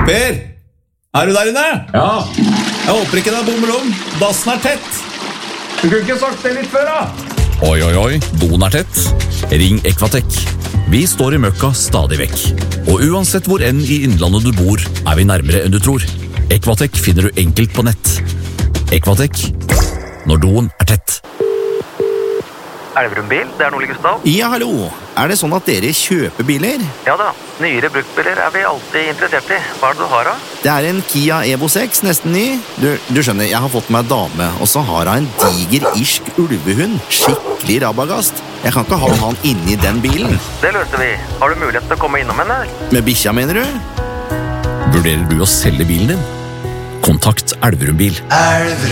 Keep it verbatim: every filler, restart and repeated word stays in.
Per, er du der inne? Ja, Jeg håper ikke det er bommelom. Dassen er tett. du kunne ikke sagt det litt før da. Oi, oi, oi, doen er tett. Ring Equatec. Vi står i møkka stadig vekk. Og uansett hvor enn i innlandet du bor, er vi nærmere enn du tror. Equatec finner du enkelt på nett. Equatec, når doen er tett. Elverum bil, det er Nordlig Gustav. Ja, hallo. Er det sånn at dere kjøper biler? Ja da, nyere bruktbiler er vi alltid interessert i. Hva er det du har da? Det er en Kia Evo seks, nesten ny. Du, du skjønner, jeg har fått meg dame, og så har hun en diger irsk ulvehund. Skikkelig rabagast. Jeg kan ikke ha han inni den bilen. Det løser vi. Har du mulighet til å komme innom henne? Med bikkja, mener du? Vurderer du å selge bilen din? Kontakt Elverum bil.